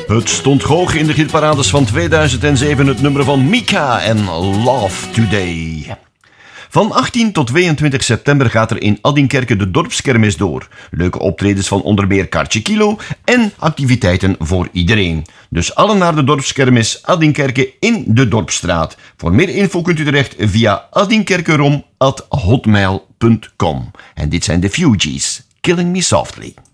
Het stond hoog in de hitparades van 2007, het nummer van Mika en Love Today. Van 18 tot 22 september gaat er in Addinkerke de dorpskermis door. Leuke optredens van onder meer Kaartje Kilo en activiteiten voor iedereen. Dus allen naar de dorpskermis Addinkerke in de Dorpsstraat. Voor meer info kunt u terecht via addinkerkerom@hotmail.com. En dit zijn de Fugees, Killing Me Softly.